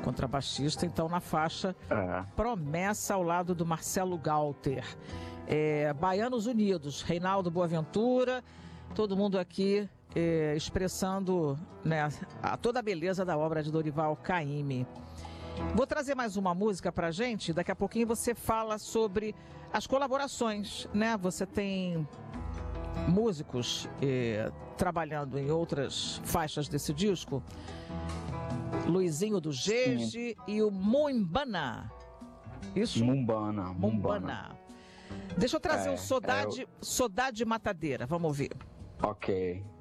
contrabaixista, então na faixa Promessa, ao lado do Marcelo Galter. Baianos Unidos, Reinaldo Boaventura, todo mundo aqui expressando, né, toda a beleza da obra de Dorival Caymmi. Vou trazer mais uma música pra gente, daqui a pouquinho você fala sobre as colaborações, né? Você tem músicos trabalhando em outras faixas desse disco, Luizinho do Gege e o Mumbana. Isso? Mumbana. Deixa eu trazer o Saudade Matadeira, vamos ouvir. Ok.